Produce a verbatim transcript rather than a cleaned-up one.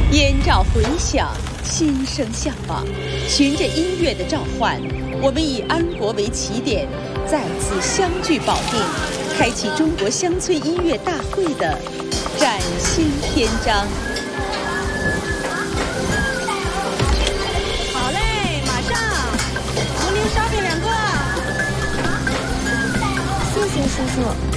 燕赵回响，心声向往，循着音乐的召唤，我们以安国为起点，再次相聚保定，开启中国乡村音乐大会的崭新篇章。 好嘞，马上，福林烧饼两个。 谢谢叔叔。